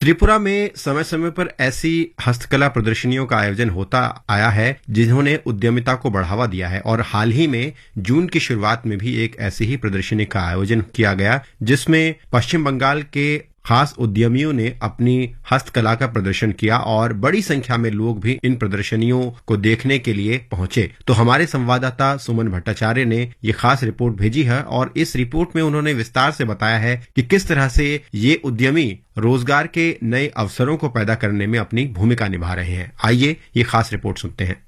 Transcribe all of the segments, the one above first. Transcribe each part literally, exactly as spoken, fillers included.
त्रिपुरा में समय समय पर ऐसी हस्तकला प्रदर्शनियों का आयोजन होता आया है जिन्होंने उद्यमिता को बढ़ावा दिया है और हाल ही में जून की शुरुआत में भी एक ऐसी ही प्रदर्शनी का आयोजन किया गया जिसमें पश्चिम बंगाल के खास उद्यमियों ने अपनी हस्तकला का प्रदर्शन किया और बड़ी संख्या में लोग भी इन प्रदर्शनियों को देखने के लिए पहुंचे। तो हमारे संवाददाता सुमन भट्टाचार्य ने ये खास रिपोर्ट भेजी है और इस रिपोर्ट में उन्होंने विस्तार से बताया है कि किस तरह से ये उद्यमी रोजगार के नए अवसरों को पैदा करने में अपनी भूमिका निभा रहे हैं। आइए ये खास रिपोर्ट सुनते हैं।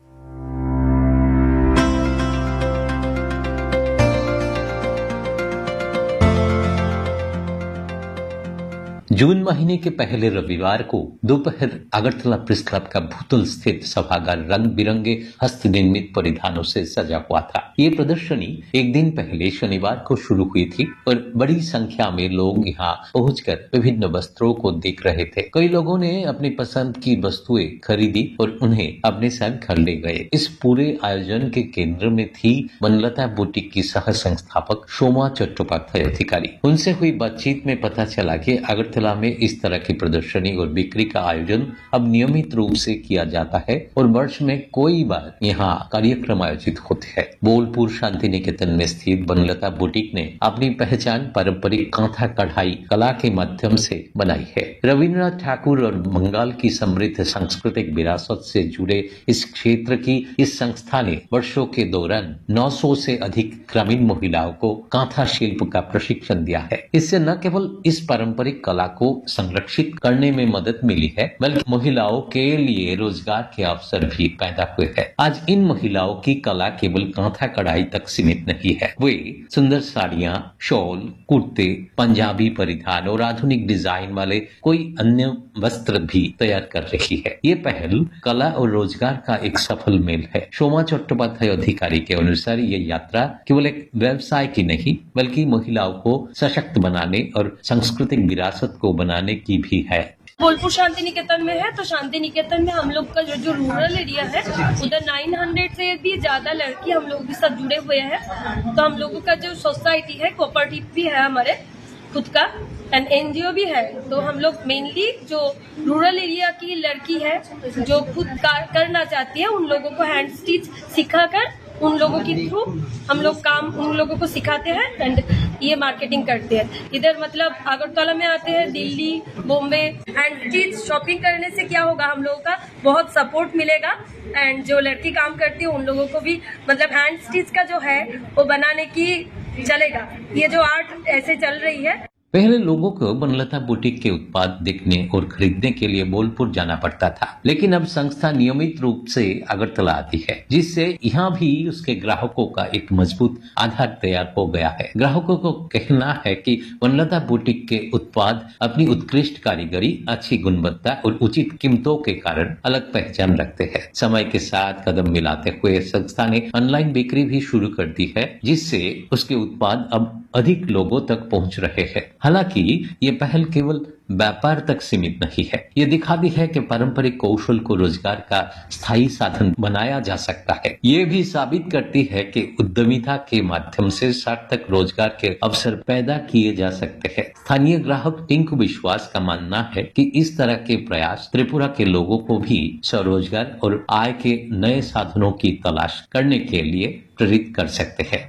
जून महीने के पहले रविवार को दोपहर अगरतला प्रेस क्लब का भूतल स्थित सभागार रंग बिरंगे हस्त निर्मित परिधानों से सजा हुआ था। ये प्रदर्शनी एक दिन पहले शनिवार को शुरू हुई थी और बड़ी संख्या में लोग यहाँ पहुंचकर विभिन्न वस्त्रों को देख रहे थे। कई लोगों ने अपनी पसंद की वस्तुएं खरीदी और उन्हें अपने साथ घर ले गए। इस पूरे आयोजन के केंद्र में थी वनलता बुटीक की सह संस्थापक सोमा चट्टोपाध्याय अधिकारी। उनसे हुई बातचीत में पता चला कि अगरतला में इस तरह की प्रदर्शनी और बिक्री का आयोजन अब नियमित रूप से किया जाता है और वर्ष में कोई बार यहाँ कार्यक्रम आयोजित होते हैं। बोलपुर शांति निकेतन में स्थित वनलता बुटीक ने अपनी पहचान पारंपरिक कांथा कढ़ाई कला के माध्यम से बनाई है। रविन्द्रनाथ ठाकुर और बंगाल की समृद्ध सांस्कृतिक विरासत से जुड़े इस क्षेत्र की इस संस्था ने वर्षों के दौरान नौ सौ से अधिक ग्रामीण महिलाओं को कांथा शिल्प का प्रशिक्षण दिया है। इससे न केवल इस पारंपरिक कला को संरक्षित करने में मदद मिली है बल्कि महिलाओं के लिए रोजगार के अवसर भी पैदा हुए हैं। आज इन महिलाओं की कला केवल कांथा कढ़ाई तक सीमित नहीं है। वे सुंदर साड़ियां, शॉल, कुर्ते, पंजाबी परिधान और आधुनिक डिजाइन वाले कोई अन्य वस्त्र भी तैयार कर रही है। ये पहल कला और रोजगार का एक सफल मेल है। सोमा चट्टोपाध्याय अधिकारी के अनुसार ये यात्रा केवल एक व्यवसाय की नहीं बल्कि महिलाओं को सशक्त बनाने और सांस्कृतिक विरासत को बनाने की भी है। बोलपुर शांति निकेतन में है तो शांति निकेतन में हम लोग का जो जो रूरल एरिया है उधर नौ सौ से भी ज्यादा लड़की हम लोग के साथ जुड़े हुए हैं। तो हम लोगों का जो सोसाइटी है कोऑपरेटिव भी है हमारे खुद का एंड एनजीओ भी है। तो हम लोग मेनली जो रूरल एरिया की लड़की है जो खुद करना चाहती है उन लोगों को हैंड स्टिच सिखाकर उन लोगों के थ्रू हम लोग काम उन लोगों को सिखाते हैं एंड ये मार्केटिंग करते हैं। इधर मतलब अगरतला में आते हैं, दिल्ली, बॉम्बे एंड चीज शॉपिंग करने से क्या होगा हम लोगों का बहुत सपोर्ट मिलेगा एंड जो लड़की काम करती है उन लोगों को भी मतलब हैंड स्टिच का जो है वो बनाने की चलेगा। ये जो आर्ट ऐसे चल रही है। पहले लोगों को वनलता बुटीक के उत्पाद देखने और खरीदने के लिए बोलपुर जाना पड़ता था, लेकिन अब संस्था नियमित रूप से अगरतला आती है जिससे यहाँ भी उसके ग्राहकों का एक मजबूत आधार तैयार हो गया है। ग्राहकों को कहना है कि वनलता बुटीक के उत्पाद अपनी उत्कृष्ट कारीगरी, अच्छी गुणवत्ता और उचित कीमतों के कारण अलग पहचान रखते हैं। समय के साथ कदम मिलाते हुए संस्था ने ऑनलाइन बिक्री भी शुरू कर दी है जिससे उसके उत्पाद अब अधिक लोगों तक पहुंच रहे हैं। हालांकि ये पहल केवल व्यापार तक सीमित नहीं है, ये दिखाती है कि पारंपरिक कौशल को रोजगार का स्थायी साधन बनाया जा सकता है। ये भी साबित करती है कि उद्यमिता के माध्यम से सार्थक रोजगार के अवसर पैदा किए जा सकते हैं। स्थानीय ग्राहक टिंकू विश्वास का मानना है कि इस तरह के प्रयास त्रिपुरा के लोगों को भी स्वरोजगार और आय के नए साधनों की तलाश करने के लिए प्रेरित कर सकते हैं।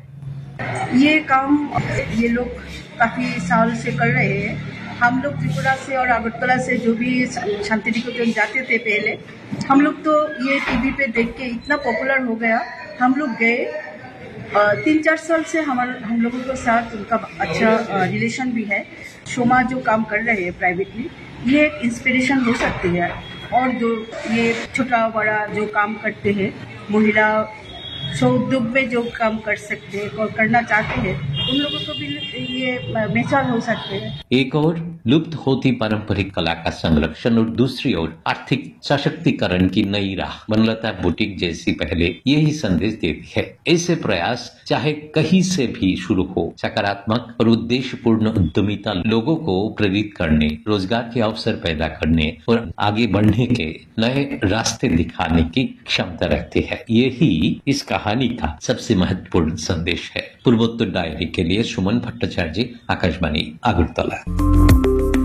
ये काम ये लोग काफी साल से कर रहे हैं। हम लोग त्रिपुरा से और अगरतला से जो भी शांति निकेतन जाते थे पहले, हम लोग तो ये टीवी पे देख के इतना पॉपुलर हो गया, हम लोग गए। तीन चार साल से हमारे हम लोगों के साथ उनका अच्छा रिलेशन भी है। सोमा जो काम कर रहे हैं प्राइवेटली, ये एक इंस्पिरेशन हो सकती है। और जो ये छोटा बड़ा जो काम करते हैं महिला स्व उद्योग में जो काम कर सकते हैं और करना चाहते हैं उन लोगों को भी ये मिसाल हो सकते हैं। एक और लुप्त होती पारंपरिक कला का संरक्षण और दूसरी ओर आर्थिक सशक्तिकरण की नई राह वनलता बुटीक जैसी पहले यही संदेश देती है। ऐसे प्रयास चाहे कहीं से भी शुरू हो, सकारात्मक और उद्देश्यपूर्ण उद्यमिता लोगों को प्रेरित करने, रोजगार के अवसर पैदा करने और आगे बढ़ने के नए रास्ते दिखाने की क्षमता रखती है। यही इस कहानी का सबसे महत्वपूर्ण संदेश है। पूर्वोत्तर डायरी के लिए सुमन भट्टाचार्य, आकाशवाणी, अगरतला।